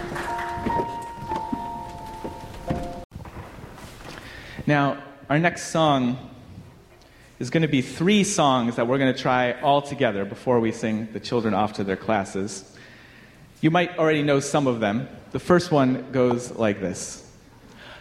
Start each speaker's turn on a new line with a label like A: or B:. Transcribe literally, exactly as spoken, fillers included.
A: Now, our next song is going to be three songs that we're going to try all together before we sing the children off to their classes. You might already know some of them. The first one goes like this.